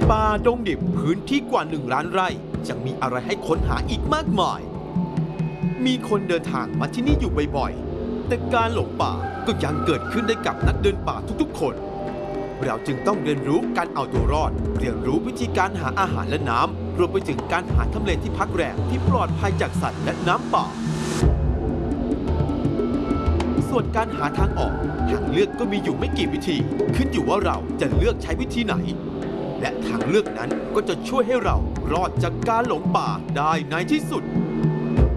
ป่าดงดิบพื้นที่กว่า1 ล้านไร่ยังมีอะไรให้ค้นหาอีกมากมายมีคนเดินทางมาที่นี่อยู่บ่อยๆแต่การหลงป่าก็ยังเกิดขึ้นได้กับนักเดินป่าทุกๆคนเราจึงต้องเรียนรู้การเอาตัวรอดเรียนรู้วิธีการหาอาหารและน้ำรวมไปถึงการหาทำเลที่พักแรมที่ปลอดภัยจากสัตว์และน้ำป่าส่วนการหาทางออกทางเลือกก็มีอยู่ไม่กี่วิธีขึ้นอยู่ว่าเราจะเลือกใช้วิธีไหนและทางเลือกนั้นก็จะช่วยให้เรารอดจากการหลงป่าได้ในที่สุด